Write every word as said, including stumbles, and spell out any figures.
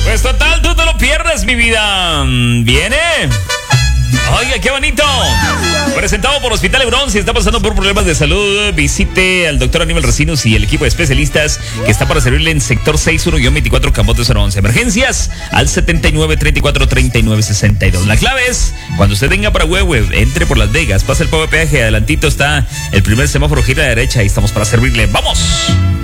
Pues total, tú te lo pierdes, mi vida. ¿Viene? Oiga, qué bonito. Presentado por Hospital Hebrón. Si está pasando por problemas de salud, visite al doctor Aníbal Recinos y el equipo de especialistas que está para servirle en sector sesenta y uno veinticuatro Camote cero once. Emergencias al setenta y nueve, treinta y cuatro, treinta y nueve, sesenta y dos. La clave es, cuando usted venga para Huehue, entre por Las Vegas, pasa el pago de peaje, adelantito está el primer semáforo, gira a la derecha y estamos para servirle. ¡Vamos!